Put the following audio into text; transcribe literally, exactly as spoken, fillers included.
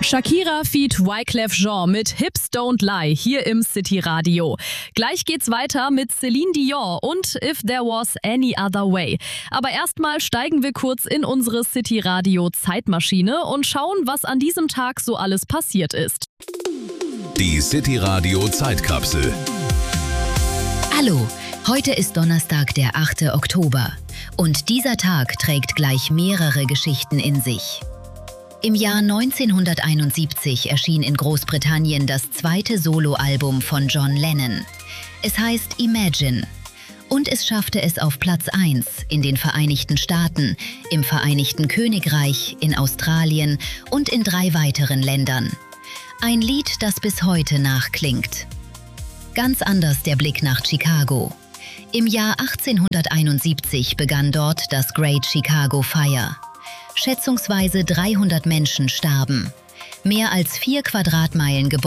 Shakira feat. Wyclef Jean mit Hips Don't Lie hier im City Radio. Gleich geht's weiter mit Celine Dion und If There Was Any Other Way. Aber erstmal steigen wir kurz in unsere City Radio Zeitmaschine und schauen, was an diesem Tag so alles passiert ist. Die City Radio Zeitkapsel. Hallo, heute ist Donnerstag, der achte Oktober. Und dieser Tag trägt gleich mehrere Geschichten in sich. Im Jahr neunzehnhunderteinundsiebzig erschien in Großbritannien das zweite Soloalbum von John Lennon. Es heißt Imagine. Und es schaffte es auf Platz eins in den Vereinigten Staaten, im Vereinigten Königreich, in Australien und in drei weiteren Ländern. Ein Lied, das bis heute nachklingt. Ganz anders der Blick nach Chicago. Im Jahr achtzehnhunderteinundsiebzig begann dort das Great Chicago Fire. Schätzungsweise dreihundert Menschen starben. Mehr als vier Quadratmeilen Gebäude